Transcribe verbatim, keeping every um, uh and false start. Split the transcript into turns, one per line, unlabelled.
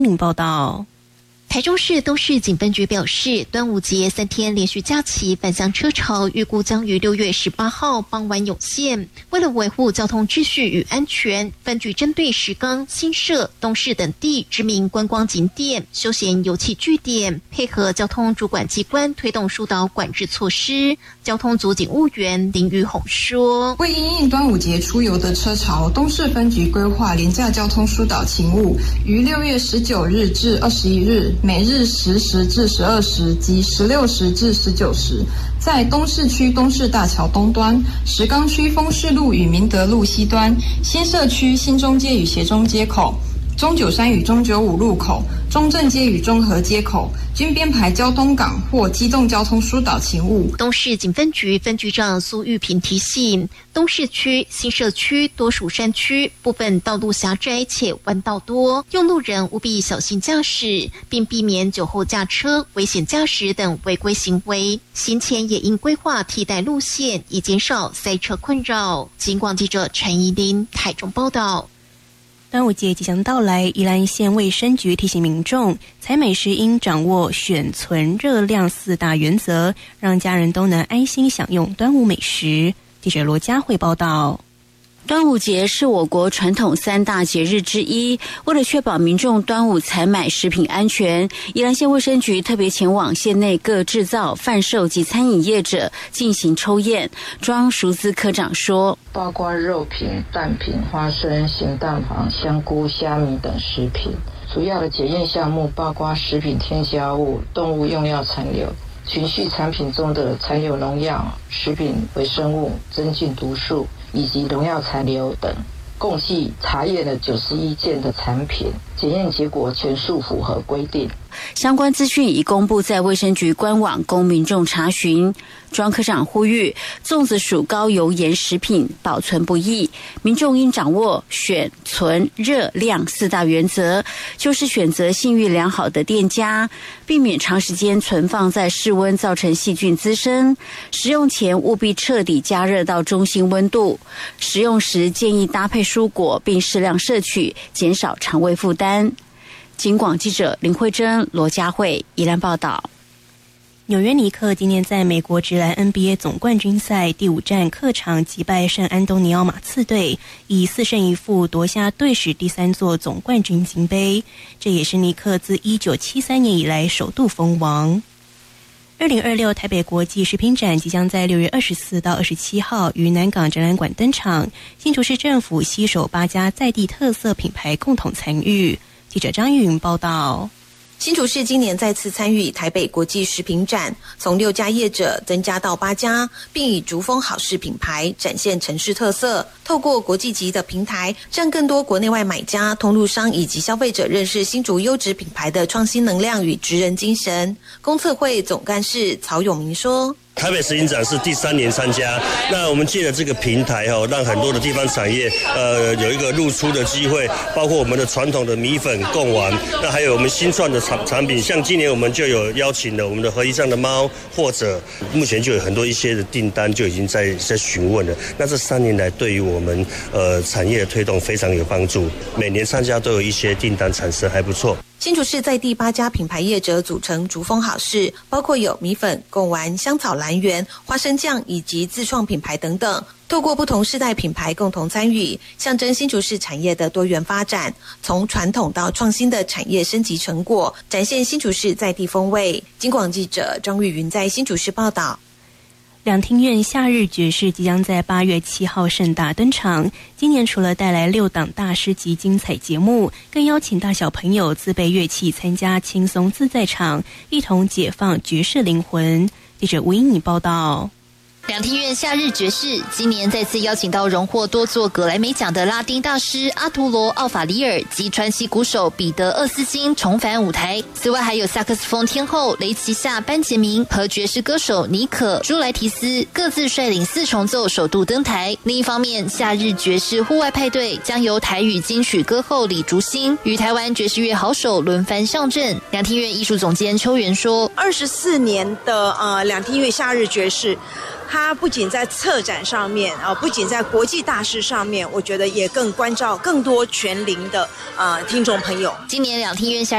明报道。
台中市东市警分局表示，端午节三天连续假期返乡车潮预估将于六月十八号傍晚涌现。为了维护交通秩序与安全，分局针对石冈、新社、东市等地知名观光景点、休闲游憩据点，配合交通主管机关推动疏导管制措施。交通组警务员林玉红说：“
为因应端午节出游的车潮，东市分局规划廉价交通疏导勤务，于六月十九日至二十一日。每日十时至十二时及十六时至十九时，在东市区东市大桥东端、石冈区丰市路与明德路西端、新社区新中街与协中街口、中九山与中九五路口、中正街与中和街口均编排交通港或机动交通疏导勤务。
东市警分局分局长苏玉平提醒，东市区、新社区多属山区，部分道路狭窄且弯道多，用路人务必小心驾驶，并避免酒后驾车、危险驾驶等违规行为。行前也应规划替代路线，以减少塞车困扰。警广记者陈怡琳台中报道。
端午节即将到来，宜兰县卫生局提醒民众，采美时应掌握选、存、热量四大原则，让家人都能安心享用端午美食。记者罗佳慧报道。
端午节是我国传统三大节日之一，为了确保民众端午采买食品安全，宜兰县卫生局特别前往县内各制造、贩售及餐饮业者进行抽验。庄淑姿科长说，
包括肉品、蛋品、花生、咸蛋黄、香菇、虾米等食品，主要的检验项目包括食品添加物、动物用药残留、群畜产品中的残有农药、食品微生物、增进毒素以及农药残留等，共计查验了九十一件的产品，检验结果全数符合规定。
相关资讯已公布在卫生局官网，供民众查询。庄科长呼吁，粽子属高油盐食品，保存不易，民众应掌握选、存、热量四大原则，就是选择信誉良好的店家，避免长时间存放在室温造成细菌滋生。食用前务必彻底加热到中心温度。食用时建议搭配蔬果，并适量摄取，减少肠胃负担。警广记者林慧珍、罗佳慧宜兰报道。
纽约尼克今年在美国职篮 N B A 总冠军赛第五战客场击败圣安东尼奥马刺队，以四胜一负夺下队史第三座总冠军金杯，这也是尼克自一九七三年以来首度封王。二零二六台北国际食品展即将在六月二十四到二十七号于南港展览馆登场，新竹市政府携手八家在地特色品牌共同参与。记者张玉云报道。
新竹市今年再次参与台北国际食品展，从六家业者增加到八家，并以竹风好事品牌展现城市特色，透过国际级的平台，让更多国内外买家、通路商以及消费者认识新竹优质品牌的创新能量与职人精神。公测会总干事曹永明说，
台北食品展是第三年参加，那我们借了这个平台哦，让很多的地方产业呃有一个露出的机会，包括我们的传统的米粉、贡丸，那还有我们新创的产产品，像今年我们就有邀请了我们的合一上的猫，或者目前就有很多一些的订单就已经在在询问了。那这三年来对于我们呃产业的推动非常有帮助，每年参加都有一些订单产生，还不错。
新竹市在第八家品牌业者组成竹风好事，包括有米粉、贡丸、香草兰园、花生酱以及自创品牌等等。透过不同世代品牌共同参与，象征新竹市产业的多元发展，从传统到创新的产业升级成果，展现新竹市在地风味。金广记者张玉云在新竹市报道。
两厅院夏日爵士即将在八月七号盛大登场。今年除了带来六档大师级精彩节目，更邀请大小朋友自备乐器参加轻松自在场，一同解放爵士灵魂。记者吴英妮报道。
两厅院夏日爵士今年再次邀请到荣获多座葛莱美奖的拉丁大师阿图罗·奥法里尔及传奇鼓手彼得·厄斯金重返舞台。此外，还有萨克斯风天后雷奇夏·班杰明和爵士歌手尼可·朱莱提斯各自率领四重奏首度登台。另一方面，夏日爵士户外派对将由台语金曲歌后李竹新与台湾爵士乐好手轮番上阵。两厅院艺术总监邱元说：“
二十四年的呃两厅院夏日爵士。”它不仅在策展上面啊、呃，不仅在国际大师上面，我觉得也更关照更多全龄的呃听众朋友。
今年两厅院夏